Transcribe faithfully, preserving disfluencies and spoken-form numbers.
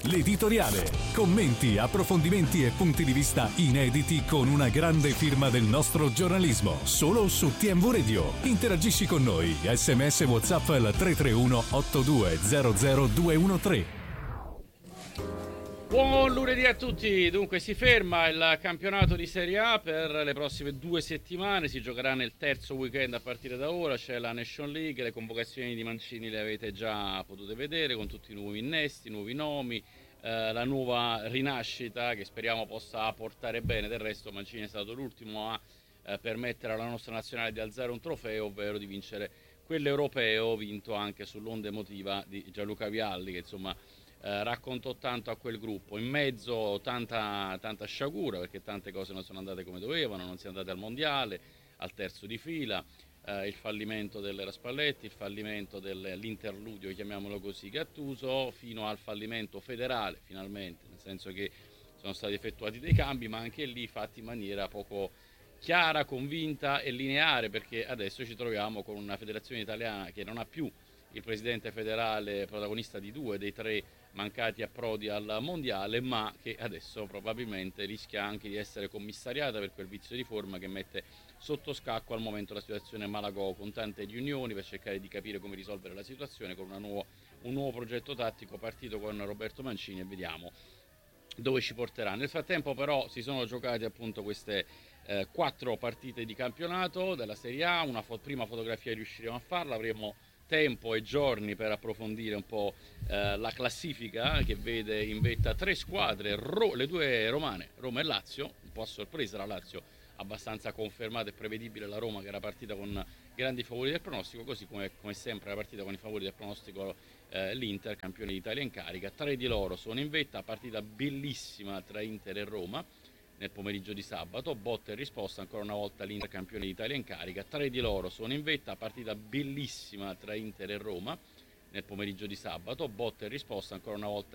L'editoriale. Commenti, approfondimenti e punti di vista inediti con una grande firma del nostro giornalismo. Solo su T M V Radio. Interagisci con noi. S M S WhatsApp al tre tre uno otto due zero zero due uno tre. Buon lunedì a tutti. Dunque si ferma il campionato di Serie A per le prossime due settimane, si giocherà nel terzo weekend a partire da ora, c'è la Nation League, le convocazioni di Mancini le avete già potute vedere con tutti i nuovi innesti, nuovi nomi, eh, la nuova rinascita che speriamo possa portare bene. Del resto Mancini è stato l'ultimo a eh, permettere alla nostra nazionale di alzare un trofeo, ovvero di vincere quell'europeo vinto anche sull'onda emotiva di Gianluca Vialli, che insomma Eh, raccontò tanto a quel gruppo. In mezzo tanta, tanta sciagura, perché tante cose non sono andate come dovevano, non si è andate al mondiale, al terzo di fila, eh, il fallimento dell'Era Spalletti, il fallimento dell'interludio, chiamiamolo così, Gattuso, fino al fallimento federale finalmente, nel senso che sono stati effettuati dei cambi, ma anche lì fatti in maniera poco chiara, convinta e lineare, perché adesso ci troviamo con una federazione italiana che non ha più il presidente federale protagonista di due dei tre mancati approdi al mondiale, ma che adesso probabilmente rischia anche di essere commissariata per quel vizio di forma che mette sotto scacco al momento la situazione Malagò, con tante riunioni per cercare di capire come risolvere la situazione, con una nuovo, un nuovo progetto tattico partito con Roberto Mancini, e vediamo dove ci porterà. Nel frattempo però si sono giocate appunto queste eh, quattro partite di campionato della Serie A, una fo- prima fotografia riusciremo a farla, avremo tempo e giorni per approfondire un po' eh, la classifica che vede in vetta tre squadre, Ro- le due romane, Roma e Lazio, un po' a sorpresa la Lazio, abbastanza confermata e prevedibile la Roma che era partita con grandi favori del pronostico, così come, come sempre la partita con i favori del pronostico eh, l'Inter, campione d'Italia in carica. Tre di loro sono in vetta, partita bellissima tra Inter e Roma nel pomeriggio di sabato, botta e risposta ancora una volta l'Inter, campione d'Italia in carica. Tre di loro sono in vetta, partita bellissima tra Inter e Roma nel pomeriggio di sabato, botta e risposta ancora una volta